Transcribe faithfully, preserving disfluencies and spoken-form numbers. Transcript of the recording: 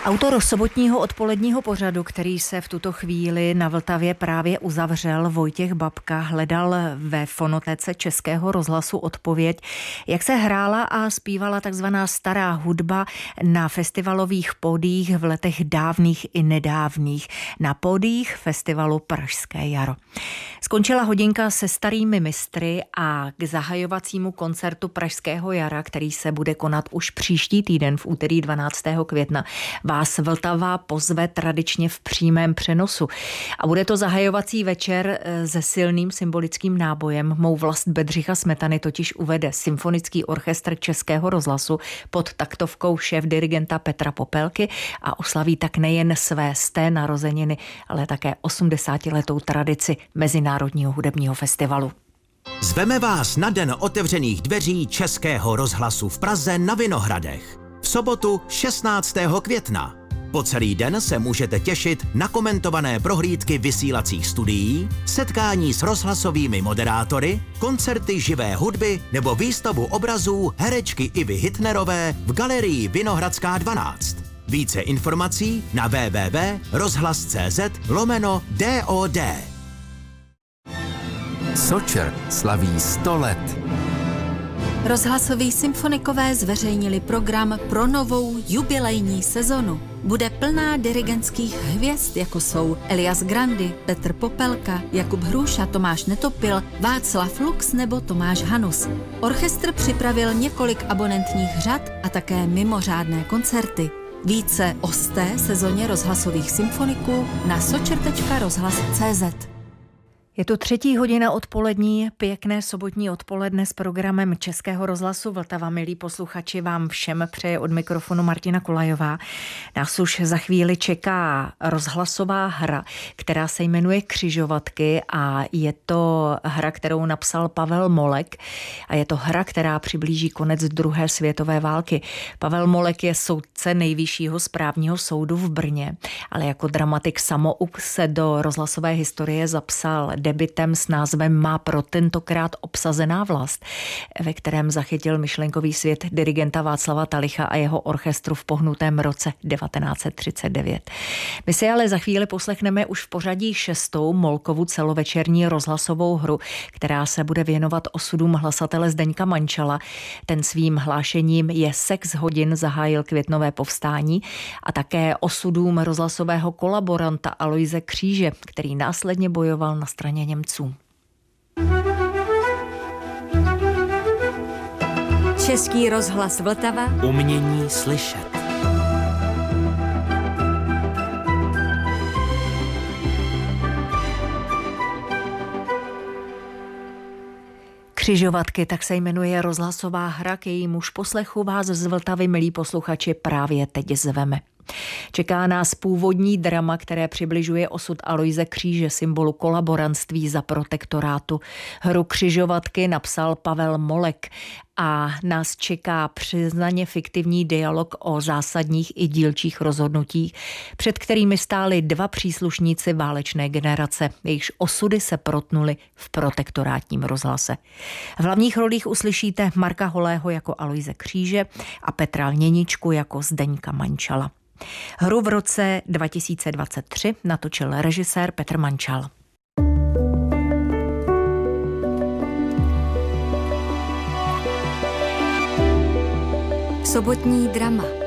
Autor sobotního odpoledního pořadu, který se v tuto chvíli na Vltavě právě uzavřel, Vojtěch Babka, hledal ve fonotéce Českého rozhlasu odpověď, jak se hrála a zpívala takzvaná stará hudba na festivalových pódiích v letech dávných i nedávných, na pódiích festivalu Pražské jaro. Skončila hodinka se starými mistry a k zahajovacímu koncertu Pražského jara, který se bude konat už příští týden v úterý dvanáctého května, vás Vltava pozve tradičně v přímém přenosu. A bude to zahajovací večer se silným symbolickým nábojem. Mou vlast Bedřicha Smetany totiž uvede Symfonický orchestr Českého rozhlasu pod taktovkou šéfdirigenta Petra Popelky a oslaví tak nejen své sté narozeniny, ale také osmdesátiletou tradici Mezinárodního hudebního festivalu. Zveme vás na den otevřených dveří Českého rozhlasu v Praze na Vinohradech. V sobotu šestnáctého května. Po celý den se můžete těšit na komentované prohlídky vysílacích studií, setkání s rozhlasovými moderátory, koncerty živé hudby nebo výstavu obrazů herečky Ivy Hitnerové v galerii Vinohradská dvanáct. Více informací na w w w tečka rozhlas tečka cz lomeno D O D. Sočer slaví sto let. Rozhlasoví symfonikové zveřejnili program pro novou jubilejní sezonu. Bude plná dirigentských hvězd, jako jsou Elias Grandy, Petr Popelka, Jakub Hruša, Tomáš Netopil, Václav Lux nebo Tomáš Hanus. Orchestr připravil několik abonentních řad a také mimořádné koncerty. Více o sté sezóně rozhlasových symfoniků na sočer tečka rozhlas tečka cz. Je to třetí hodina odpolední, pěkné sobotní odpoledne s programem Českého rozhlasu Vltava. Milí posluchači, vám všem přeje od mikrofonu Martina Kulajová. Nás už za chvíli čeká rozhlasová hra, která se jmenuje Křižovatky a je to hra, kterou napsal Pavel Molek a je to hra, která přiblíží konec druhé světové války. Pavel Molek je soudce Nejvyššího správního soudu v Brně, ale jako dramatik samouk se do rozhlasové historie zapsal debitem s názvem Má pro tentokrát obsazená vlast, ve kterém zachytil myšlenkový svět dirigenta Václava Talicha a jeho orchestru v pohnutém roce devatenáct set třicet devět. My si ale za chvíli poslechneme už v pořadí šestou Molkovu celovečerní rozhlasovou hru, která se bude věnovat osudům hlasatele Zdeňka Mančala. Ten svým hlášením Je sex hodin zahájil květnové povstání a také osudům rozhlasového kolaboranta Aloise Kříže, který následně bojoval na straně Němců. Český rozhlas Vltava. Umění slyšet. Křižovatky, tak se jmenuje rozhlasová hra, k jejímuž poslechu vás z Vltavy, milí posluchači, právě teď zveme. Čeká nás původní drama, které přibližuje osud Aloise Kříže, symbolu kolaborantství za protektorátu. Hru Křižovatky napsal Pavel Molek a nás čeká přiznaně fiktivní dialog o zásadních i dílčích rozhodnutích, před kterými stáli dva příslušníci válečné generace, jejichž osudy se protnuly v protektorátním rozhlase. V hlavních rolích uslyšíte Marka Holého jako Aloise Kříže a Petra Lněničku jako Zdeňka Mančala. Hru v roce dva tisíce dvacet tři natočil režisér Petr Mančal. Sobotní drama.